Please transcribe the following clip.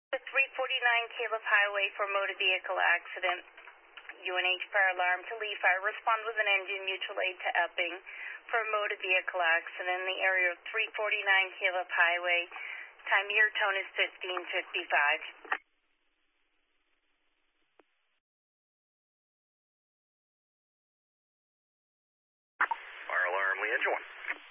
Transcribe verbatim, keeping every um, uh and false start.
The three forty-nine Caleb Highway for motor vehicle accident. U N H fire alarm to Lee Fire. Respond with an engine mutual aid to Epping for a motor vehicle accident in the area of three forty-nine Caleb Highway. Time year tone is fifteen fifty-five. Fire alarm, Lee, engine one.